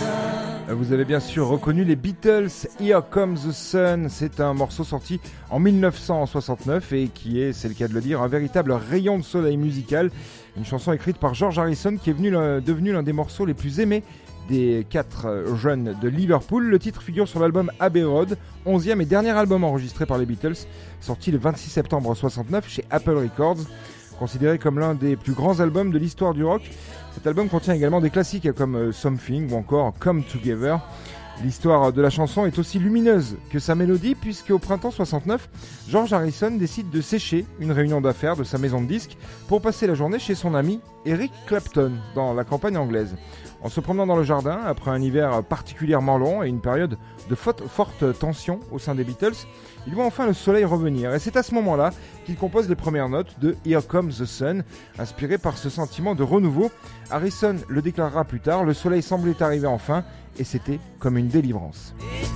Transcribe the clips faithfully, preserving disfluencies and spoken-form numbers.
Vous avez bien sûr reconnu les Beatles, Here Comes the Sun. C'est un morceau sorti en dix-neuf cent soixante-neuf et qui est, c'est le cas de le dire, un véritable rayon de soleil musical. Une chanson écrite par George Harrison qui est venu, devenu l'un des morceaux les plus aimés des quatre jeunes de Liverpool. Le titre figure sur l'album Abbey Road, onzième et dernier album enregistré par les Beatles, sorti le vingt-six septembre soixante-neuf chez Apple Records. Considéré comme l'un des plus grands albums de l'histoire du rock, cet album contient également des classiques comme Something ou encore Come Together. L'histoire de la chanson est aussi lumineuse que sa mélodie, puisque au printemps soixante-neuf, George Harrison décide de sécher une réunion d'affaires de sa maison de disques pour passer la journée chez son ami Eric Clapton dans la campagne anglaise. En se promenant dans le jardin, après un hiver particulièrement long et une période de forte tension au sein des Beatles, il voit enfin le soleil revenir. Et c'est à ce moment-là qu'il compose les premières notes de Here Comes the Sun, inspiré par ce sentiment de renouveau. Harrison le déclarera plus tard, le soleil semblait arriver enfin, et c'était comme une délivrance.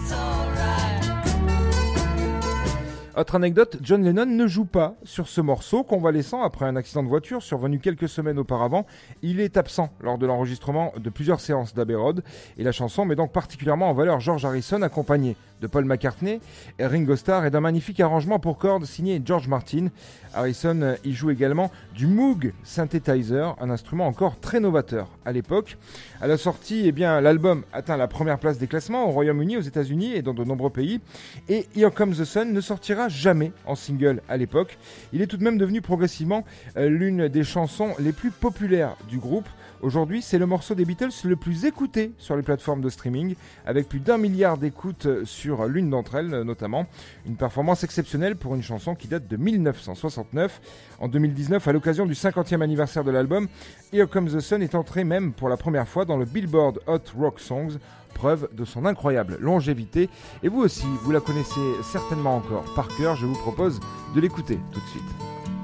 Autre anecdote, John Lennon ne joue pas sur ce morceau, convalescent après un accident de voiture survenu quelques semaines auparavant. Il est absent lors de l'enregistrement de plusieurs séances d'Abbey Road et la chanson met donc particulièrement en valeur George Harrison accompagné de Paul McCartney et Ringo Starr et d'un magnifique arrangement pour cordes signé George Martin. Harrison y joue également du Moog Synthesizer, un instrument encore très novateur à l'époque. À la sortie, eh bien, l'album atteint la première place des classements au Royaume-Uni, aux États-Unis et dans de nombreux pays. Et Here Comes the Sun ne sortira jamais en single à l'époque. Il est tout de même devenu progressivement euh, l'une des chansons les plus populaires du groupe. Aujourd'hui, c'est le morceau des Beatles le plus écouté sur les plateformes de streaming, avec plus d'un milliard d'écoutes sur l'une d'entre elles notamment. Une performance exceptionnelle pour une chanson qui date de dix-neuf cent soixante-neuf. En deux mille dix-neuf, à l'occasion du cinquantième anniversaire de l'album, Here Comes the Sun est entré même pour la première fois dans le Billboard Hot Rock Songs, preuve de son incroyable longévité. Et vous aussi, vous la connaissez certainement encore par cœur, je vous propose de l'écouter tout de suite.